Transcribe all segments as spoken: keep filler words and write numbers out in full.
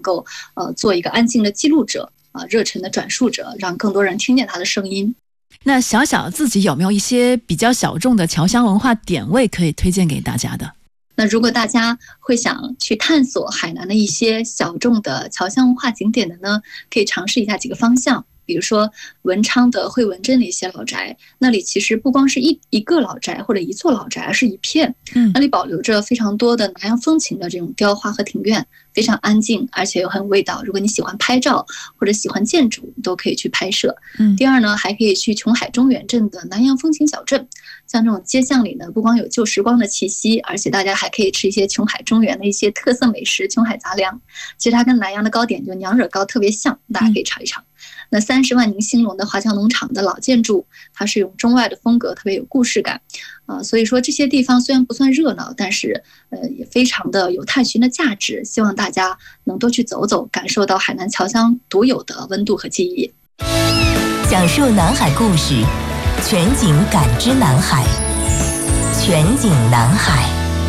够呃做一个安静的记录者啊、呃，热忱的转述者，让更多人听见他的声音。 那小小自己有没有一些比较小众的侨乡文化点位可以推荐给大家的？ 那如果大家会想去探索海南的一些小众的侨乡文化景点的呢，可以尝试一下几个方向。比如说文昌的惠文镇的一些老宅，那里其实不光是一一个老宅或者一座老宅，而是一片，那里保留着非常多的南洋风情的这种雕花和庭院，非常安静，而且又很有味道。如果你喜欢拍照或者喜欢建筑，都可以去拍摄。第二呢，还可以去琼海中原镇的南洋风情小镇，像这种街巷里呢，不光有旧时光的气息，而且大家还可以吃一些琼海中原的一些特色美食——琼海杂粮。其实它跟南洋的糕点就娘惹糕特别像，大家可以尝一尝。那三十万宁兴隆的华侨农场的老建筑，它是用中外的风格，特别有故事感啊、呃。所以说这些地方虽然不算热闹，但是呃也非常的有探寻的价值。希望大家能多去走走，感受到海南侨乡独有的温度和记忆。 讲述南海故事，全景感知南海，全景南海。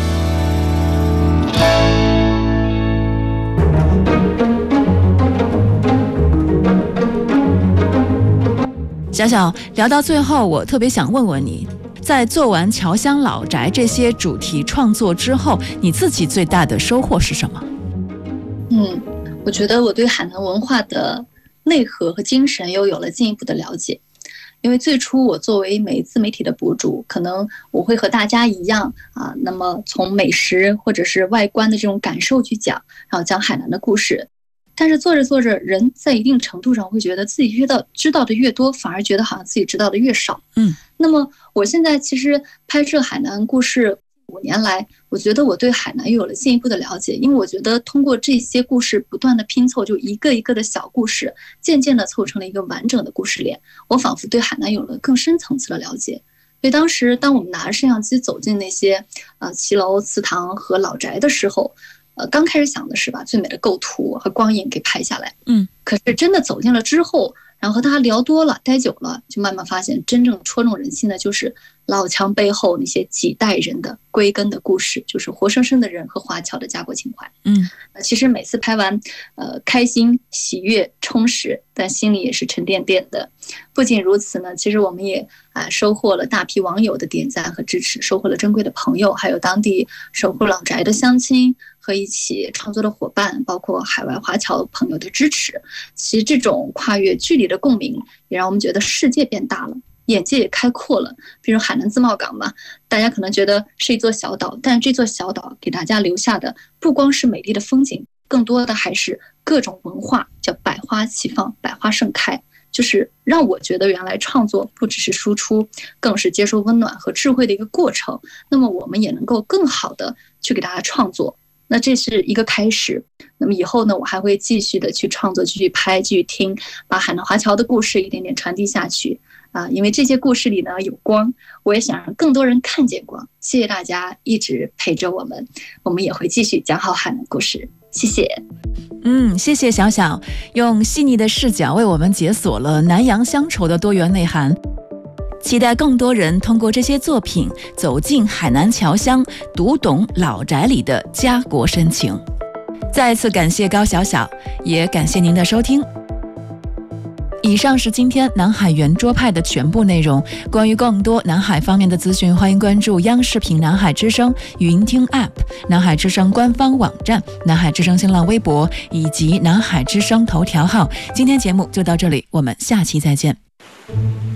小小，聊到最后，我特别想问问你，在做完侨乡老宅这些主题创作之后，你自己最大的收获是什么？ 嗯，我觉得我对海南文化的内核和精神又有了进一步的了解。因为最初我作为美自媒体的博主，可能我会和大家一样啊，那么从美食或者是外观的这种感受去讲，然后讲海南的故事。但是做着做着，人在一定程度上会觉得自己越到知道的越多，反而觉得好像自己知道的越少。 嗯， 那么我现在其实拍摄海南故事五年来，我觉得我对海南又有了进一步的了解，因为我觉得通过这些故事不断的拼凑，就一个一个的小故事，渐渐的凑成了一个完整的故事链。我仿佛对海南有了更深层次的了解。所以当时当我们拿着摄像机走进那些呃骑楼、祠堂和老宅的时候，呃，刚开始想的是把最美的构图和光影给拍下来， 嗯， 可是真的走进了之后，然后和大家聊多了，待久了，就慢慢发现，真正戳中人心的就是老墙背后那些几代人的归根的故事，就是活生生的人和华侨的家国情怀。 嗯， 其实每次拍完，呃，开心、喜悦、充实，但心里也是沉甸甸的。不仅如此呢，其实我们也啊、呃、收获了大批网友的点赞和支持，收获了珍贵的朋友，还有当地守护老宅的乡亲和一起创作的伙伴，包括海外华侨朋友的支持。其实这种跨越距离的共鸣，也让我们觉得世界变大了，眼界也开阔了。比如海南自贸港嘛，大家可能觉得是一座小岛，但这座小岛给大家留下的不光是美丽的风景，更多的还是各种文化，叫百花齐放，百花盛开。就是让我觉得原来创作不只是输出，更是接受温暖和智慧的一个过程。那么我们也能够更好的去给大家创作，那这是一个开始。那么以后呢，我还会继续的去创作，继续拍，继续听，把海南华侨的故事一点点传递下去啊！因为这些故事里呢有光，我也想让更多人看见光。谢谢大家一直陪着我们，我们也会继续讲好海南故事。谢谢。 嗯，谢谢小小用细腻的视角为我们解锁了南洋乡愁的多元内涵。期待更多人通过这些作品走进海南侨乡，读懂老宅里的家国深情。再次感谢高小小，也感谢您的收听。以上是今天南海圆桌派的全部内容。关于更多南海方面的资讯，欢迎关注央视频南海之声云听 App、 南海之声官方网站、南海之声新浪微博以及南海之声头条号。今天节目就到这里，我们下期再见。